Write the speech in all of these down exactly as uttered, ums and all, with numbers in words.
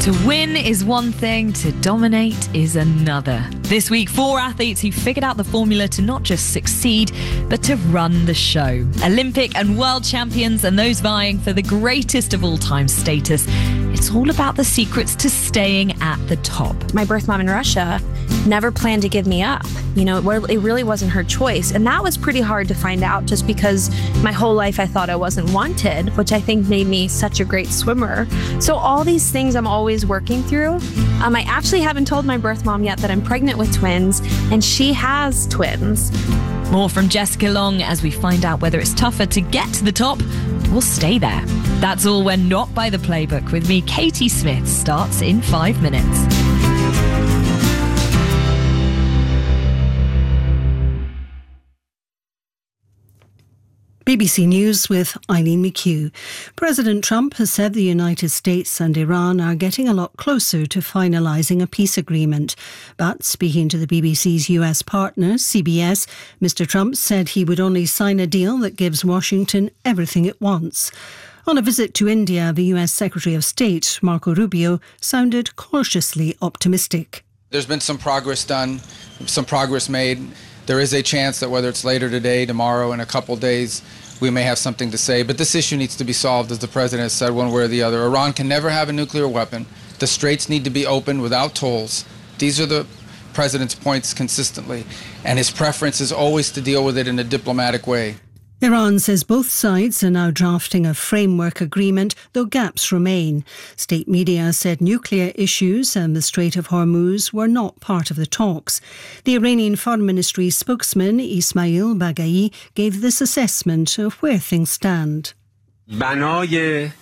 To win is one thing, to dominate is another. This week, four athletes who figured out the formula to not just succeed, but to run the show. Olympic and world champions and those vying for the greatest of all time status. It's all about the secrets to staying at the top. My birth mom in Russia never planned to give me up. You know, it really wasn't her choice. And that was pretty hard to find out just because my whole life I thought I wasn't wanted, which I think made me such a great swimmer. So all these things I'm always working through. Um, I actually haven't told my birth mom yet that I'm pregnant with twins, and she has twins. More from Jessica Long as we find out whether it's tougher to get to the top or stay there. That's all when Not By The Playbook with me, Katie Smith, starts in five minutes. B B C News with Eileen McHugh. President Trump has said the United States and Iran are getting a lot closer to finalising a peace agreement. But speaking to the B B C's U S partner, C B S, Mr Trump said he would only sign a deal that gives Washington everything it wants. On a visit to India, the U S Secretary of State, Marco Rubio, sounded cautiously optimistic. There's been some progress done, some progress made. There is a chance that whether it's later today, tomorrow, in a couple days, we may have something to say. But this issue needs to be solved, as the president has said, one way or the other. Iran can never have a nuclear weapon. The straits need to be opened without tolls. These are the president's points consistently. And his preference is always to deal with it in a diplomatic way. Iran says both sides are now drafting a framework agreement, though gaps remain. State media said nuclear issues and the Strait of Hormuz were not part of the talks. The Iranian Foreign Ministry spokesman Ismail Baghai gave this assessment of where things stand. بنای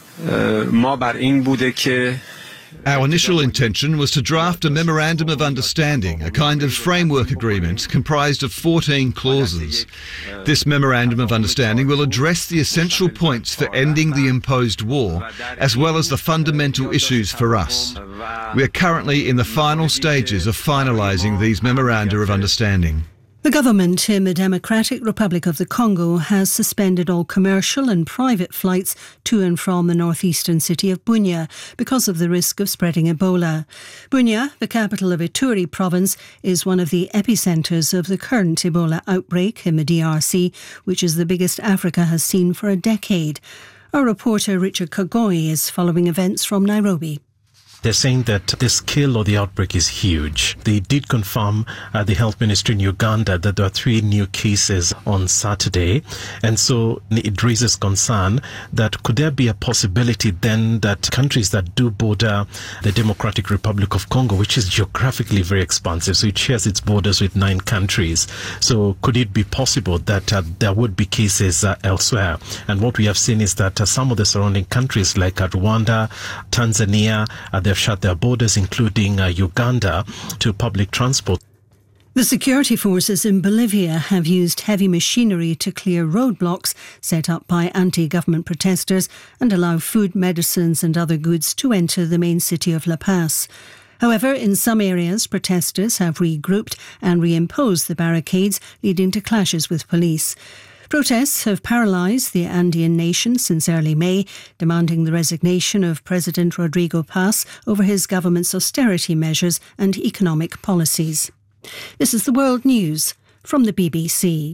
ما بر این بوده که Our initial intention was to draft a memorandum of understanding, a kind of framework agreement comprised of fourteen clauses. This memorandum of understanding will address the essential points for ending the imposed war, as well as the fundamental issues for us. We are currently in the final stages of finalising these memoranda of understanding. The government in the Democratic Republic of the Congo has suspended all commercial and private flights to and from the northeastern city of Bunia because of the risk of spreading Ebola. Bunia, the capital of Ituri province, is one of the epicentres of the current Ebola outbreak in the D R C, which is the biggest Africa has seen for a decade. Our reporter Richard Kagoi is following events from Nairobi. They're saying that the scale of the outbreak is huge. They did confirm at the health ministry in Uganda that there are three new cases on Saturday. And so it raises concern that could there be a possibility then that countries that do border the Democratic Republic of Congo, which is geographically very expansive, so it shares its borders with nine countries. So could it be possible that uh, there would be cases uh, elsewhere? And what we have seen is that uh, some of the surrounding countries like uh, Rwanda, Tanzania, uh, they've shut their borders, including uh, Uganda, to public transport. The security forces in Bolivia have used heavy machinery to clear roadblocks set up by anti-government protesters and allow food, medicines and other goods to enter the main city of La Paz. However, in some areas, protesters have regrouped and reimposed the barricades, leading to clashes with police. Protests have paralysed the Andean nation since early May, demanding the resignation of President Rodrigo Paz over his government's austerity measures and economic policies. This is the World News from the B B C.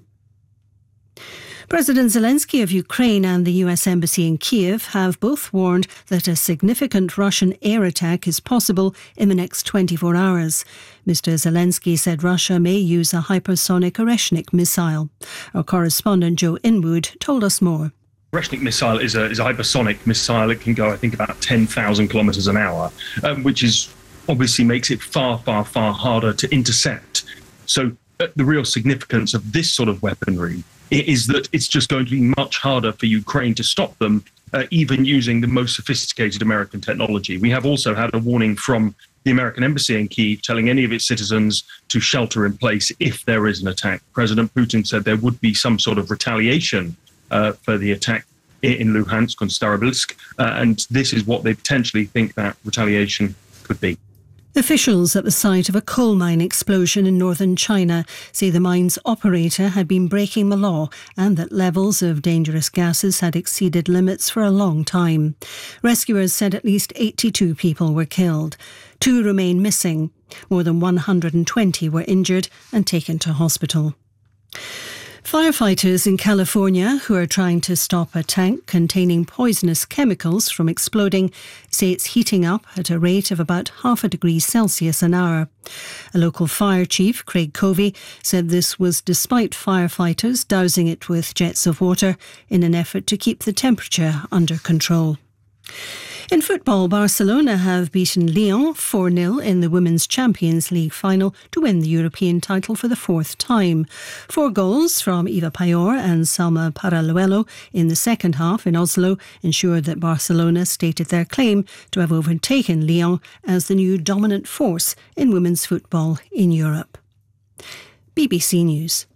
President Zelensky of Ukraine and the U S Embassy in Kiev have both warned that a significant Russian air attack is possible in the next twenty-four hours. Mister Zelensky said Russia may use a hypersonic Oreshnik missile. Our correspondent Joe Inwood told us more. Oreshnik missile is a, is a hypersonic missile. It can go, I think, about ten thousand kilometres an hour, um, which is obviously makes it far, far, far harder to intercept. So uh, the real significance of this sort of weaponry is that it's just going to be much harder for Ukraine to stop them, uh, even using the most sophisticated American technology. We have also had a warning from the American embassy in Kyiv telling any of its citizens to shelter in place if there is an attack. President Putin said there would be some sort of retaliation uh, for the attack in Luhansk and Starobilsk, uh, and this is what they potentially think that retaliation could be. Officials at the site of a coal mine explosion in northern China say the mine's operator had been breaking the law and that levels of dangerous gases had exceeded limits for a long time. Rescuers said at least eighty-two people were killed. Two remain missing. More than one hundred twenty were injured and taken to hospital. Firefighters in California who are trying to stop a tank containing poisonous chemicals from exploding say it's heating up at a rate of about half a degree Celsius an hour. A local fire chief, Craig Covey, said this was despite firefighters dousing it with jets of water in an effort to keep the temperature under control. In football, Barcelona have beaten Lyon four nil in the Women's Champions League final to win the European title for the fourth time. Four goals from Eva Payor and Salma Paraluelo in the second half in Oslo ensured that Barcelona stated their claim to have overtaken Lyon as the new dominant force in women's football in Europe. B B C News.